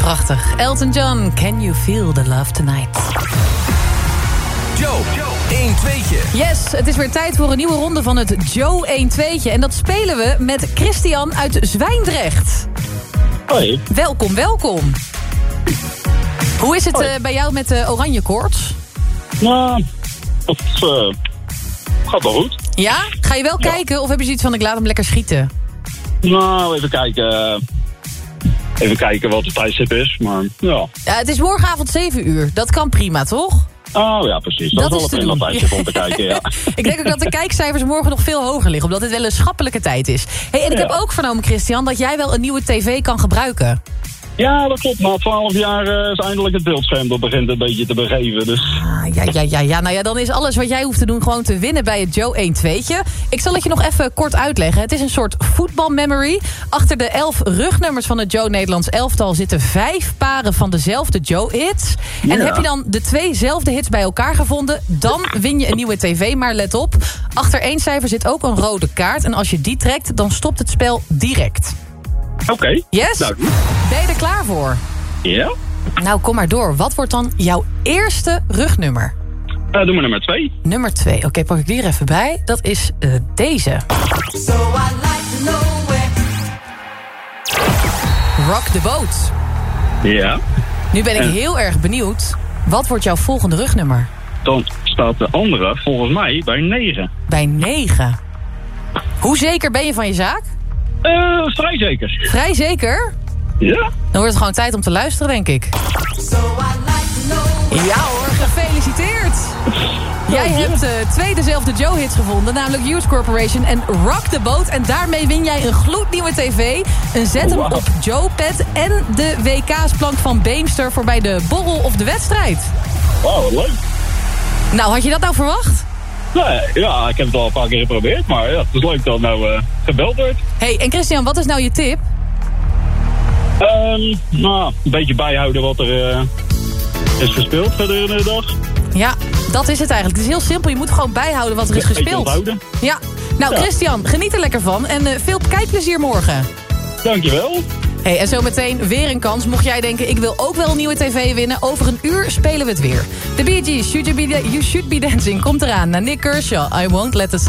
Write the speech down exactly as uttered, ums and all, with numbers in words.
Prachtig. Elton John, Can You Feel the Love Tonight? Joe, één tweetje. Yes, het is weer tijd voor een nieuwe ronde van het Joe één tweetje. En dat spelen we met Christian uit Zwijndrecht. Hoi. Welkom, welkom. Hoe is het uh, bij jou met de oranje koorts? Nou, het uh, gaat wel goed. Ja? Ga je wel ja. kijken of heb je zoiets van ik laat hem lekker schieten? Nou, even kijken. Even kijken wat het tijdstip is, maar ja. Ja, het is morgenavond zeven uur. Dat kan prima, toch? Oh ja, precies. Dat, dat is wel een prima tijdstip om te kijken, ja. Ik denk ook dat de kijkcijfers morgen nog veel hoger liggen, omdat dit wel een schappelijke tijd is. Hey, en ik ja. heb ook vernomen, Christian, dat jij wel een nieuwe tv kan gebruiken. Ja, dat klopt. Na twaalf jaar uh, is eindelijk het beeldscherm dat begint een beetje te begeven. Dus. Ah, ja, ja, ja, ja. Nou ja, dan is alles wat jij hoeft te doen gewoon te winnen bij het Joe één tweetje. Ik zal het je nog even kort uitleggen. Het is een soort voetbalmemory. Achter de elf rugnummers van het Joe Nederlands elftal zitten vijf paren van dezelfde Joe-hits. Ja. En heb je dan de tweezelfde hits bij elkaar gevonden, dan win je een nieuwe tv. Maar let op, achter één cijfer zit ook een rode kaart. En als je die trekt, dan stopt het spel direct. Oké. Okay. Yes? Nou. Ben je er klaar voor? Ja. Nou, kom maar door. Wat wordt dan jouw eerste rugnummer? Uh, doe maar nummer twee. Nummer twee. Oké, okay, pak ik die er even bij. Dat is uh, deze. So I like to know where... Rock the Boat. Ja. Nu ben ik en... heel erg benieuwd. Wat wordt jouw volgende rugnummer? Dan staat de andere volgens mij bij negen. Bij negen. Hoe zeker ben je van je zaak? Uh, vrij zeker. Vrij zeker? Ja. Dan wordt het gewoon tijd om te luisteren, denk ik. Ja hoor, gefeliciteerd. Jij hebt uh, twee dezelfde Joe-hits gevonden, namelijk Youth Corporation en Rock the Boat. En daarmee win jij een gloednieuwe tv, een zet hem op Joe-pad en de W K's-plank van Beemster voor bij de borrel of de wedstrijd. Wauw, wat leuk. Nou, had je dat nou verwacht? Nee, ja, ik heb het al een paar keer geprobeerd, maar ja, het is leuk dat het nou uh, gebeld wordt. Hey, en Christian, wat is nou je tip? Um, nou, een beetje bijhouden wat er uh, is gespeeld gedurende de dag. Ja, dat is het eigenlijk. Het is heel simpel, je moet gewoon bijhouden wat er is ja, gespeeld. Ja, nou ja. Christian, geniet er lekker van en uh, veel kijkplezier morgen. Dankjewel. Hey, en zometeen weer een kans. Mocht jij denken, ik wil ook wel een nieuwe tv winnen. Over een uur spelen we het weer. De Bee Gees, Should You Be, you should be Dancing, komt eraan. Na Nick Kershaw, I Won't Let the